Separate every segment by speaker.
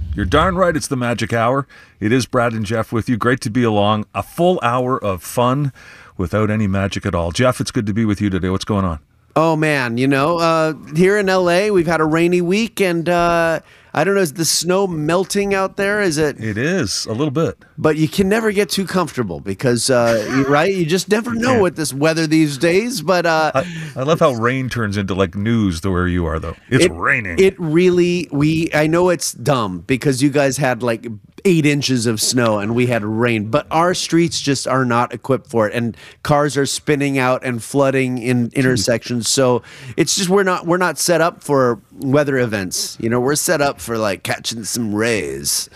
Speaker 1: You're darn right. It's the Magic Hour. It is Brad and Jeff with you. Great to be along. A full hour of fun without any magic at all. Jeff, it's good to be with you today. What's going on?
Speaker 2: Oh, man, here in L.A., we've had a rainy week, and I don't know, is the snow melting out there? Is it?
Speaker 1: It is, a little bit.
Speaker 2: But you can never get too comfortable because, right, you just never know with this weather these days. But
Speaker 1: I love how rain turns into, like, news to where you are, though. It's raining.
Speaker 2: It really, I know it's dumb because you guys had, like, 8 inches of snow and we had rain, but our streets just are not equipped for it, and cars are spinning out and flooding in intersections. So it's just we're not set up for weather events. We're set up for like catching some rays.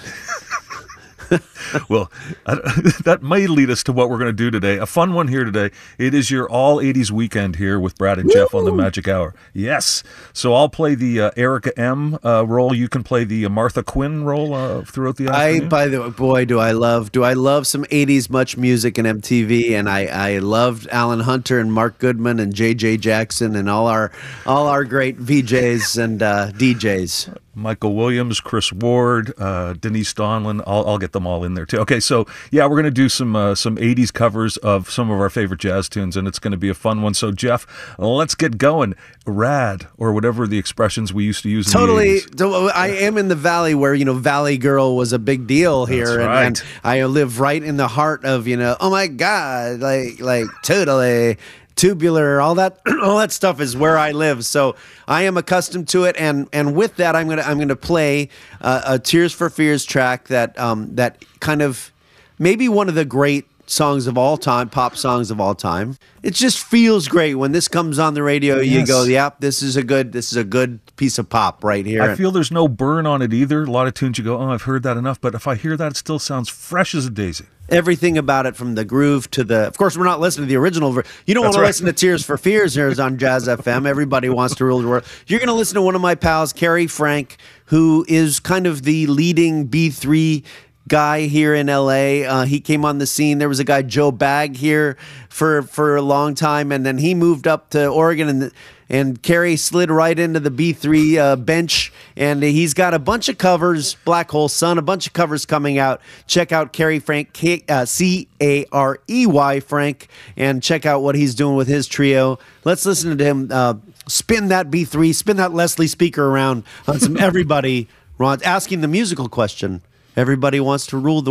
Speaker 1: Well, that may lead us to what we're going to do today. A fun one here today. It is your all 80s weekend here with Brad and Jeff on the Magic Hour. Yes. So I'll play the Erica M role. You can play the Martha Quinn role throughout the afternoon.
Speaker 2: By the way, boy, do I love some 80s much music and MTV, and I loved Alan Hunter and Mark Goodman and JJ Jackson and all our great VJs and DJs.
Speaker 1: Michael Williams, Chris Ward, Denise Donlin. I'll get them all in there too. Okay, so yeah, we're going to do some 80s covers of some of our favorite jazz tunes, and it's going to be a fun one. So Jeff, let's get going. Rad, or whatever the expressions we used to use in the 80s.
Speaker 2: I am in the Valley where, Valley Girl was a big deal here.
Speaker 1: That's right.
Speaker 2: And I live right in the heart of, oh my God, like totally. Tubular, all that stuff is where I live, so I am accustomed to it. And with that, I'm gonna play a Tears for Fears track that kind of maybe one of the great songs of all time, pop songs of all time. It just feels great when this comes on the radio. Yes. You go, "Yep, this is a good piece of pop right here."
Speaker 1: I feel there's no burn on it either. A lot of tunes you go, "Oh, I've heard that enough," but if I hear that, it still sounds fresh as a daisy.
Speaker 2: Everything about it, from the groove to of course, we're not listening to the original. You don't want to listen to Tears for Fears here on Jazz FM. Everybody wants to rule the world. You're going to listen to one of my pals, Kerry Frank, who is kind of the leading B3 guy here in LA. He came on the scene. There was a guy, Joe Bagg, here for a long time, and then he moved up to Oregon, and Kerry slid right into the B3 bench, and he's got a bunch of covers, Black Hole Sun, a bunch of covers coming out. Check out Kerry Frank, Carey Frank, and check out what he's doing with his trio. Let's listen to him spin that B3, spin that Leslie speaker around on some Everybody asking the musical question. Everybody wants to rule the